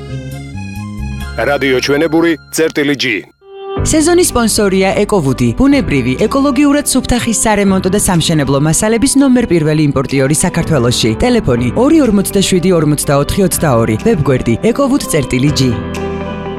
რადიო ჩვენებური წერტილი G. სეზონის სპონსორია ეკოვუდი, ბუნებრივი, ეკოლოგიურად სუფთა ხის სარემონტო და სამშენებლო მასალების ნომერ პირველი იმპორტიორი საქართველოში. ტელეფონი 247 44 22, ვებგვერდი ekovud.g.